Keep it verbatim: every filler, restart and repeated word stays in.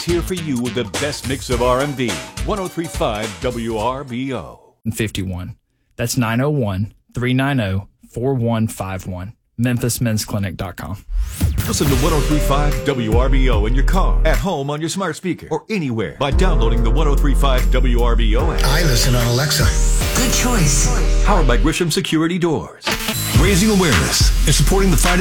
Here for you with the best mix of R and B. ten thirty-five W R B O. fifty-one. That's nine oh one, three nine oh, four one five one. Memphis Men's Clinic dot com. Listen to ten thirty-five W R B O in your car, at home on your smart speaker, or anywhere by downloading the ten thirty-five W R B O app. I listen on Alexa. Good choice. Powered by Grisham Security Doors. Raising awareness and supporting the fight